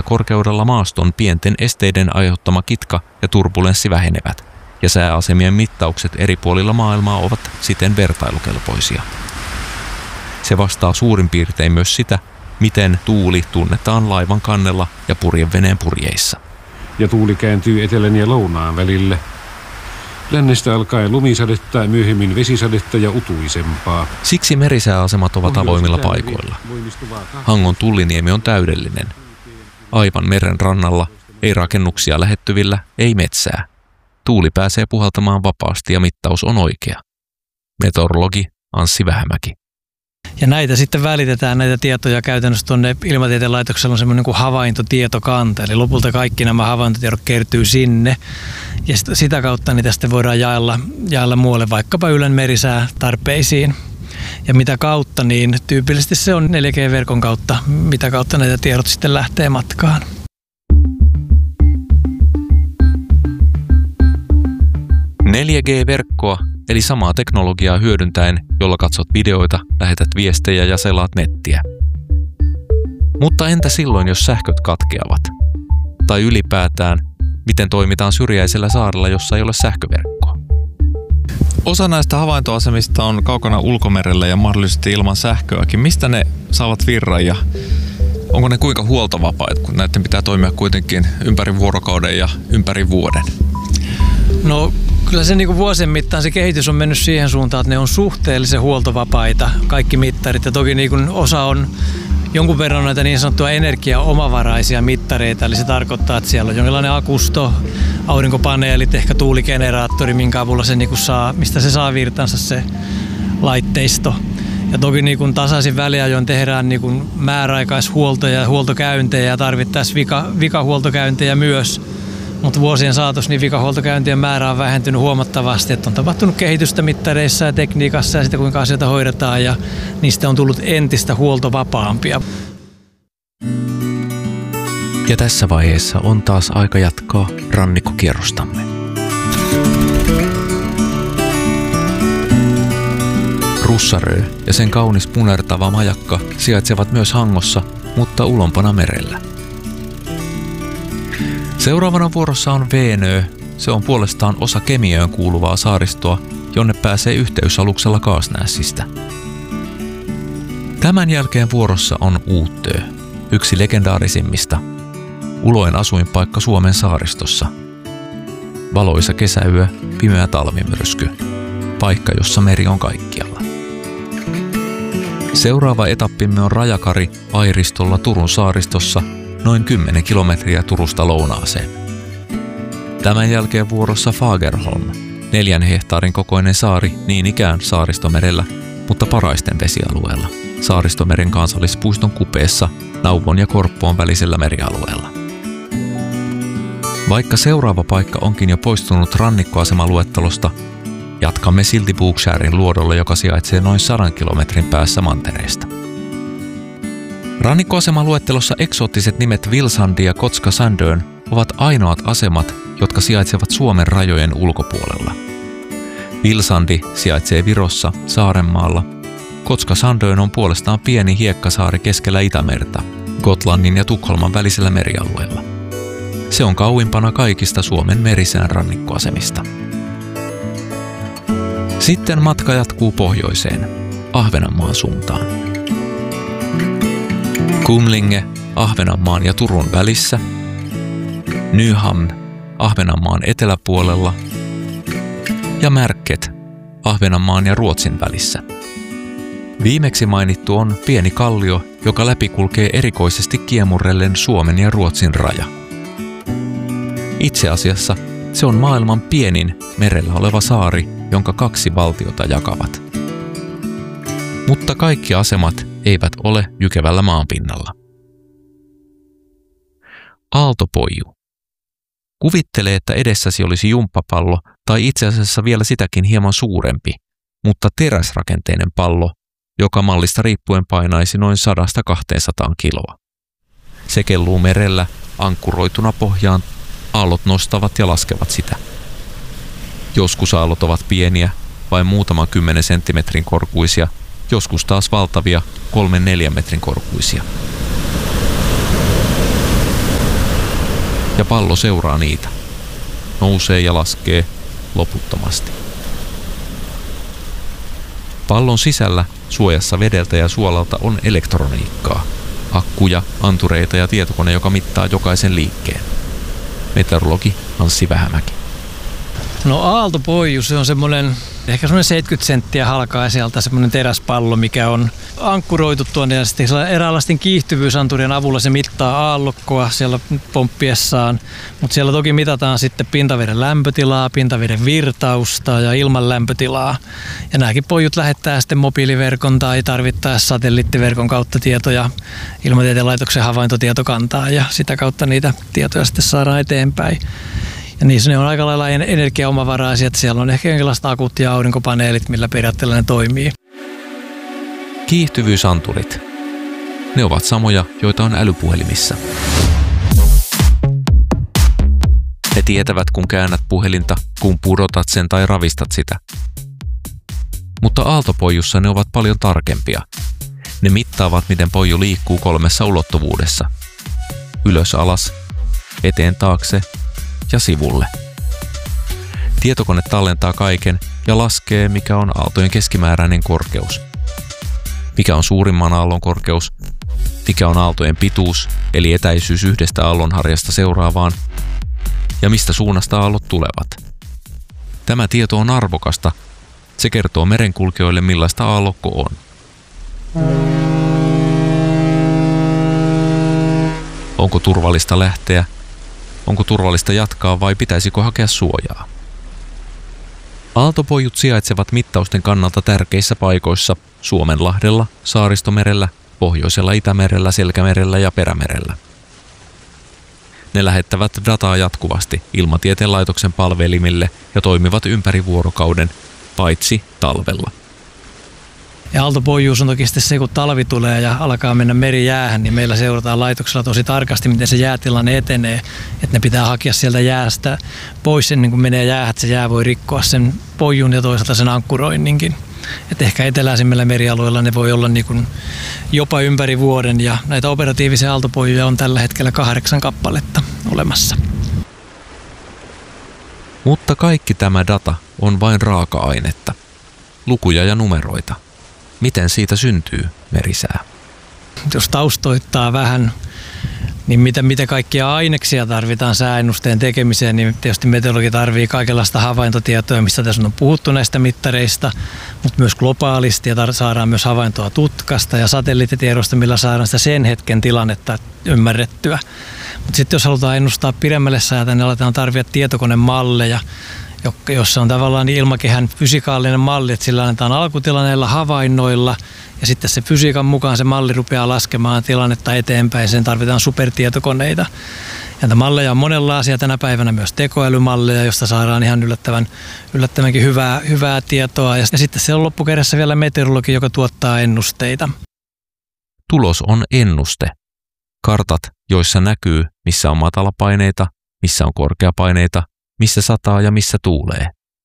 korkeudella maaston pienten esteiden aiheuttama kitka ja turbulenssi vähenevät, ja sääasemien mittaukset eri puolilla maailmaa ovat siten vertailukelpoisia. Se vastaa suurin piirtein myös sitä, miten tuuli tunnetaan laivan kannella ja purjeveneen purjeissa. Ja tuuli kääntyy etelän ja lounaan välille. Lännestä alkaen lumisadetta ja myöhemmin vesisadetta ja utuisempaa. Siksi merisääasemat ovat avoimilla paikoilla. Hangon Tulliniemi on täydellinen. Aivan meren rannalla, ei rakennuksia lähettyvillä, ei metsää. Tuuli pääsee puhaltamaan vapaasti ja mittaus on oikea. Meteorologi Anssi Vähämäki. Ja näitä sitten välitetään näitä tietoja käytännössä tuonne Ilmatieteen laitoksella on semmoinen kuin havaintotietokanta. Eli lopulta kaikki nämä havaintotiedot kertyy sinne. Ja sitä kautta niitä sitten voidaan jaella muualle vaikkapa Ylen merisäätarpeisiin. Ja mitä kautta, niin tyypillisesti se on 4G-verkon kautta, mitä kautta näitä tiedot sitten lähtee matkaan. – 4G-verkkoa, eli samaa teknologiaa hyödyntäen, jolla katsot videoita, lähetät viestejä ja selaat nettiä. Mutta entä silloin, jos sähköt katkeavat? Tai ylipäätään, miten toimitaan syrjäisellä saarella, jossa ei ole sähköverkkoa? Osa näistä havaintoasemista on kaukana ulkomerellä ja mahdollisesti ilman sähköäkin. Mistä ne saavat virran ja onko ne kuinka huoltovapaita, kun näiden pitää toimia kuitenkin ympäri vuorokauden ja ympäri vuoden? No kyllä se niin vuosien mittaan se kehitys on mennyt siihen suuntaan, että ne on suhteellisen huoltovapaita, kaikki mittarit. Ja toki niin osa on jonkun verran näitä niin sanottuja energiaomavaraisia mittareita, eli se tarkoittaa, että siellä on jonkinlainen akusto, aurinkopaneelit, ehkä tuuligeneraattori, minkä avulla se niin saa, mistä se saa virtansa se laitteisto. Ja toki niin tasaisin väliajoin tehdään niin määräaikaishuoltoja ja huoltokäyntejä ja tarvittaisiin vikahuoltokäyntejä myös. Mutta vuosien saatossa niin vikahuoltokäyntien määrä on vähentynyt huomattavasti, että on tapahtunut kehitystä mittareissa ja tekniikassa ja sitä kuinka asioita hoidetaan ja niistä on tullut entistä huoltovapaampia. Ja tässä vaiheessa on taas aika jatkaa rannikkokierrostamme. Russarö ja sen kaunis punertava majakka sijaitsevat myös Hangossa, mutta ulompana merellä. Seuraavana vuorossa on Veenö. Se on puolestaan osa Kemiöön kuuluvaa saaristoa, jonne pääsee yhteysaluksella Kaasnässistä. Tämän jälkeen vuorossa on Uutö, yksi legendaarisimmista. Uloin asuinpaikka Suomen saaristossa. Valoisa kesäyö, pimeä talvimyrsky. Paikka, jossa meri on kaikkialla. Seuraava etappimme on Rajakari Airistolla Turun saaristossa, noin 10 kilometriä Turusta lounaaseen. Tämän jälkeen vuorossa Fagerholm, 4 hehtaarin kokoinen saari niin ikään Saaristomerellä, mutta Paraisten vesialueella, Saaristomeren kansallispuiston kupeessa Nauvon ja Korppoon välisellä merialueella. Vaikka seuraava paikka onkin jo poistunut rannikkoasemaluettelosta, jatkamme silti Bogskärin luodolla, joka sijaitsee noin 100 kilometrin päässä mantereesta. Rannikkoasemaluettelossa eksoottiset nimet Vilsandi ja Kotska-Sandön ovat ainoat asemat, jotka sijaitsevat Suomen rajojen ulkopuolella. Vilsandi sijaitsee Virossa, Saarenmaalla. Kotska-Sandön on puolestaan pieni hiekkasaari keskellä Itämerta, Gotlannin ja Tukholman välisellä merialueella. Se on kauimpana kaikista Suomen merisään rannikkoasemista. Sitten matka jatkuu pohjoiseen, Ahvenanmaan suuntaan. Kumlinge Ahvenanmaan ja Turun välissä, Nyhamn Ahvenanmaan eteläpuolella ja Märket Ahvenanmaan ja Ruotsin välissä. Viimeksi mainittu on pieni kallio, joka läpikulkee erikoisesti kiemurrellen Suomen ja Ruotsin raja. Itse asiassa se on maailman pienin merellä oleva saari, jonka 2 valtiota jakavat. Mutta kaikki asemat eivät ole jykevällä maanpinnalla. Aaltopoiju. Kuvittele, että edessäsi olisi jumppapallo tai itse asiassa vielä sitäkin hieman suurempi, mutta teräsrakenteinen pallo, joka mallista riippuen painaisi noin 100–200 kiloa. Se kelluu merellä ankkuroituna pohjaan, aallot nostavat ja laskevat sitä. Joskus aallot ovat pieniä, vain muutaman 10 senttimetrin korkuisia, joskus taas valtavia 3–4 metrin korkuisia. ja pallo seuraa niitä. Nousee ja laskee loputtomasti. Pallon sisällä suojassa vedeltä ja suolalta on elektroniikkaa, akkuja, antureita ja tietokone, joka mittaa jokaisen liikkeen. Meteorologi Anssi Vähämäki. No aaltopoiju, se on semmoinen ehkä semmoinen 70 senttiä halkaa sieltä semmoinen teräspallo, mikä on ankkuroitu tuonne ja sitten eräänlaisten kiihtyvyysanturien avulla se mittaa aallokkoa siellä pomppiessaan, mutta siellä toki mitataan sitten pintaveden lämpötilaa, pintaveden virtausta ja ilman lämpötilaa. Ja nämäkin pojut lähettää sitten mobiiliverkon tai tarvittaessa satelliittiverkon kautta tietoja Ilmatieteen laitoksen havaintotietokantaan ja sitä kautta niitä tietoja sitten saadaan eteenpäin. Ja niissä ne on aika lailla energiaomavaraisia, että siellä on ehkä jonkinlaiset akut ja aurinkopaneelit, millä periaatteella ne toimii. Kiihtyvyysanturit. Ne ovat samoja, joita on älypuhelimissa. Ne tietävät, kun käännät puhelinta, kun pudotat sen tai ravistat sitä. Mutta aaltopojussa ne ovat paljon tarkempia. Ne mittaavat, miten poju liikkuu 3 ulottuvuudessa. Ylös alas, eteen taakse ja sivulle. Tietokone tallentaa kaiken ja laskee, mikä on aaltojen keskimääräinen korkeus. Mikä on suurimman aallon korkeus, mikä on aaltojen pituus, eli etäisyys yhdestä aallonharjasta seuraavaan, ja mistä suunnasta aallot tulevat. Tämä tieto on arvokasta. Se kertoo merenkulkijoille, millaista aallokko on. Onko turvallista lähteä? Onko turvallista jatkaa vai pitäisikö hakea suojaa? Aaltopojut sijaitsevat mittausten kannalta tärkeissä paikoissa Suomenlahdella, Saaristomerellä, Pohjoisella Itämerellä, Selkämerellä ja Perämerellä. Ne lähettävät dataa jatkuvasti Ilmatieteen laitoksen palvelimille ja toimivat ympäri vuorokauden, paitsi talvella. Ja aaltopojuus on toki sitten se, kun talvi tulee ja alkaa mennä merijäähän, niin meillä seurataan laitoksella tosi tarkasti, miten se jäätilanne etenee. Että ne pitää hakea sieltä jäästä pois ennen kuin menee jäähän, että se jää voi rikkoa sen pojun ja toisaalta sen ankkuroinninkin. Että ehkä eteläisimmillä merialueilla ne voi olla niin kuin jopa ympäri vuoden ja näitä operatiivisia aaltopojuja on tällä hetkellä 8 kappaletta olemassa. Mutta kaikki tämä data on vain raaka-ainetta, lukuja ja numeroita. Miten siitä syntyy merisää? Jos taustoittaa vähän, niin mitä kaikkia aineksia tarvitaan sääennusteen tekemiseen, niin tietysti meteorologi tarvitsee kaikenlaista havaintotietoa, mistä tässä on puhuttu näistä mittareista, mutta myös globaalisti ja saadaan myös havaintoa tutkasta ja satelliittitiedosta, millä saadaan sitä sen hetken tilannetta ymmärrettyä. Mutta sitten jos halutaan ennustaa pidemmälle säätä, niin aletaan tarvita tietokonemalleja, jossa on tavallaan ilmakehän fysikaalinen malli, että sillä annetaan alkutilanneilla havainnoilla ja sitten se fysiikan mukaan se malli rupeaa laskemaan tilannetta eteenpäin. Sen tarvitaan supertietokoneita. Ja näitä malleja on monenlaisia tänä päivänä myös tekoälymalleja, josta saadaan ihan yllättävänkin hyvää tietoa. Ja sitten siellä on loppukädessä vielä meteorologi, joka tuottaa ennusteita. Tulos on ennuste. Kartat, joissa näkyy, missä on matalapaineita, missä on korkeapaineita, missä sataa ja missä tuulee.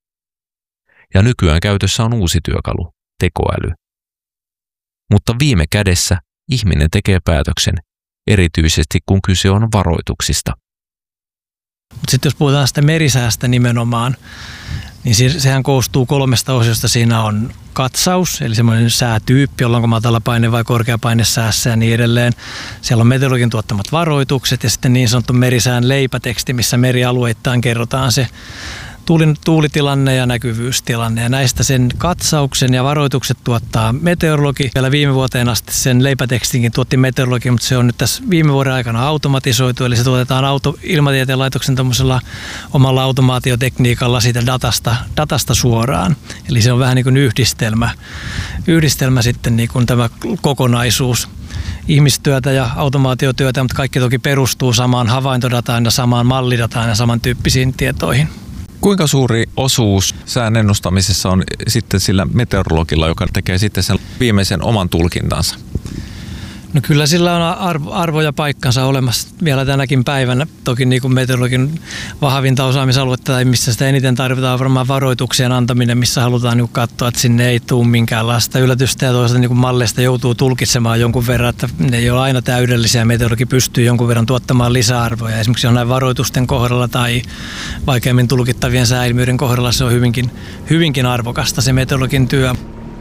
Ja nykyään käytössä on uusi työkalu, tekoäly. Mutta viime kädessä ihminen tekee päätöksen, erityisesti kun kyse on varoituksista. Sitten jos puhutaan sitä merisäästä nimenomaan, niin sehän koostuu 3 osiosta. Siinä on katsaus, eli semmoinen säätyyppi, ollaanko matalapaine vai korkeapaine säässä ja niin edelleen. Siellä on meteorologin tuottamat varoitukset ja sitten niin sanottu merisään leipäteksti, missä merialueittain kerrotaan se tuulitilanne ja näkyvyystilanne. Ja näistä sen katsauksen ja varoitukset tuottaa meteorologi. Vielä viime vuoteen asti sen leipätekstinkin tuotti meteorologi, mutta se on nyt tässä viime vuoden aikana automatisoitu. Eli se tuotetaan Ilmatieteen laitoksen omalla automaatiotekniikalla siitä datasta suoraan. Eli se on vähän niin kuin yhdistelmä sitten niin kuin tämä kokonaisuus. Ihmistyötä ja automaatiotyötä, mutta kaikki toki perustuu samaan havaintodataan ja samaan mallidataan ja samantyyppisiin tietoihin. Kuinka suuri osuus sään ennustamisessa on sitten sillä meteorologilla, joka tekee sitten sen viimeisen oman tulkintansa? No kyllä sillä on arvo ja paikkansa olemassa vielä tänäkin päivänä. Toki niin kuin meteorologin vahvinta osaamisaluetta tai missä sitä eniten tarvitaan varmaan varoituksien antaminen, missä halutaan niin katsoa, että sinne ei tule minkäänlaista yllätystä ja toisaalta niin malleista joutuu tulkitsemaan jonkun verran, että ne ei ole aina täydellisiä. Meteorologi pystyy jonkun verran tuottamaan lisäarvoja. Esimerkiksi on näin varoitusten kohdalla tai vaikeammin tulkittavien sääilmiöiden kohdalla se on hyvinkin arvokasta se meteorologin työ.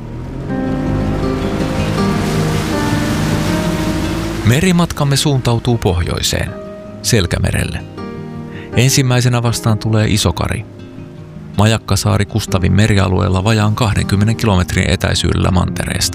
Merimatkamme suuntautuu pohjoiseen, Selkämerelle. Ensimmäisenä vastaan tulee Isokari. Majakkasaari Kustavin merialueella vajaan 20 kilometrin etäisyydellä mantereesta.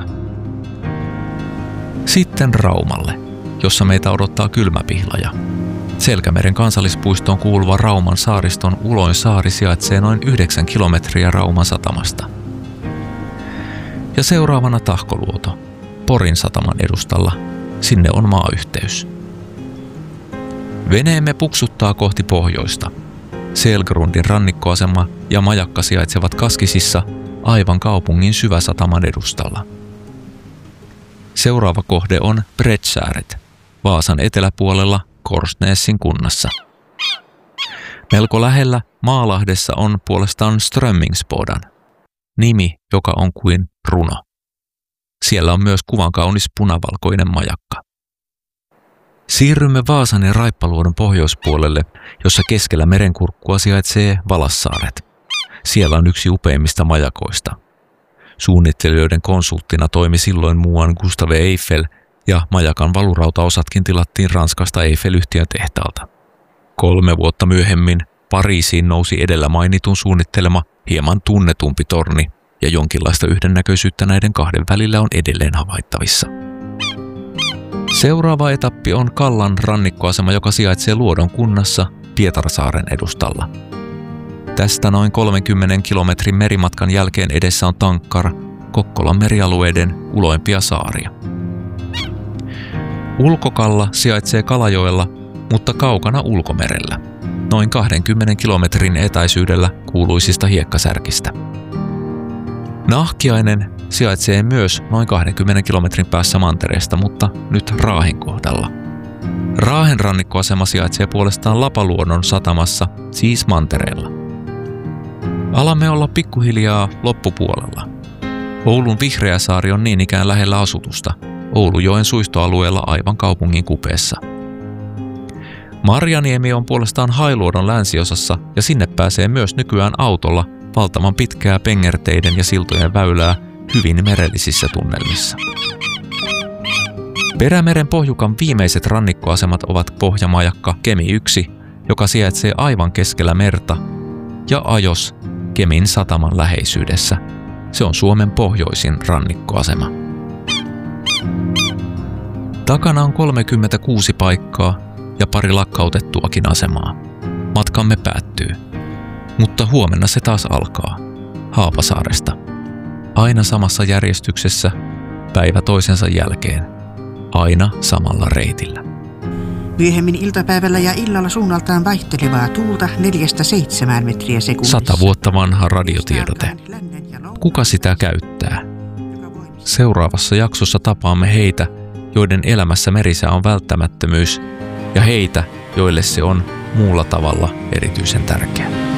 Sitten Raumalle, jossa meitä odottaa kylmäpihlaja. Selkämeren kansallispuistoon kuuluva Rauman saariston Uloin saari sijaitsee noin 9 kilometriä Rauman satamasta. Ja seuraavana Tahkoluoto, Porin sataman edustalla. Sinne on maayhteys. Veneemme puksuttaa kohti pohjoista. Selgrundin rannikkoasema ja majakka sijaitsevat Kaskisissa aivan kaupungin syväsataman edustalla. Seuraava kohde on Bredsääret, Vaasan eteläpuolella Korsnäsin kunnassa. Melko lähellä Maalahdessa on puolestaan Strömmingsbodan, nimi joka on kuin runo. Siellä on myös kuvankaunis punavalkoinen majakka. Siirrymme Vaasan ja Raippaluodon pohjoispuolelle, jossa keskellä merenkurkkua sijaitsee Valassaaret. Siellä on yksi upeimmista majakoista. Suunnittelijoiden konsulttina toimi silloin muuan Gustave Eiffel ja majakan valurautaosatkin tilattiin Ranskasta Eiffel-yhtiön tehtaalta. 3 vuotta myöhemmin Pariisiin nousi edellä mainitun suunnittelema hieman tunnetumpi torni, ja jonkinlaista yhdennäköisyyttä näiden kahden välillä on edelleen havaittavissa. Seuraava etappi on Kallan rannikkoasema, joka sijaitsee Luodon kunnassa Pietarsaaren edustalla. Tästä noin 30 kilometrin merimatkan jälkeen edessä on Tankkar, Kokkolan merialueiden uloimpia saaria. Ulkokalla sijaitsee Kalajoella, mutta kaukana ulkomerellä, noin 20 kilometrin etäisyydellä kuuluisista hiekkasärkistä. Nahkiainen sijaitsee myös noin 20 kilometrin päässä mantereesta, mutta nyt Raahen kohdalla. Raahen rannikkoasema sijaitsee puolestaan Lapaluodon satamassa, siis mantereella. Alamme olla pikkuhiljaa loppupuolella. Oulun Vihreäsaari on niin ikään lähellä asutusta, Oulujoen suistoalueella aivan kaupungin kupeessa. Marjaniemi on puolestaan Hailuodon länsiosassa ja sinne pääsee myös nykyään autolla valtavan pitkää pengerteiden ja siltojen väylää hyvin merellisissä tunnelmissa. Perämeren pohjukan viimeiset rannikkoasemat ovat Pohjamajakka Kemi 1, joka sijaitsee aivan keskellä merta, ja Ajos Kemin sataman läheisyydessä. Se on Suomen pohjoisin rannikkoasema. Takana on 36 paikkaa ja pari lakkautettuakin asemaa. Matkamme päättyy. Mutta huomenna se taas alkaa. Haapasaaresta. Aina samassa järjestyksessä, päivä toisensa jälkeen. Aina samalla reitillä. Myöhemmin iltapäivällä ja illalla suunnaltaan vaihtelevaa tuulta 4-7 metriä sekunnissa. 100 vuotta vanha radiotiedote. Kuka sitä käyttää? Seuraavassa jaksossa tapaamme heitä, joiden elämässä merisää on välttämättömyys, ja heitä, joille se on muulla tavalla erityisen tärkeä.